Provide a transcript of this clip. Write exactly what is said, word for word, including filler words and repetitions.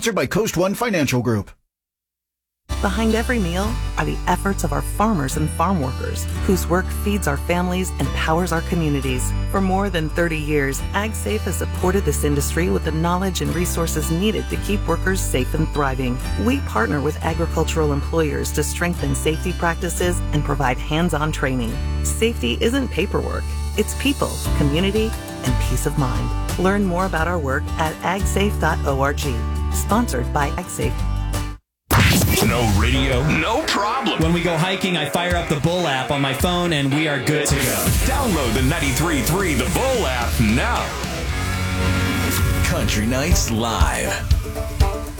Sponsored by Coast One Financial Group. Behind every meal are the efforts of our farmers and farm workers, whose work feeds our families and powers our communities. For more than thirty years, AgSafe has supported this industry with the knowledge and resources needed to keep workers safe and thriving. We partner with agricultural employers to strengthen safety practices and provide hands-on training. Safety isn't paperwork, it's people, community, and peace of mind. Learn more about our work at ag safe dot org. Sponsored by AgSafe. No radio, no problem. When we go hiking, I fire up the Bull app on my phone and we are good to go. Download the ninety-three point three The Bull app now. Country Nights Live.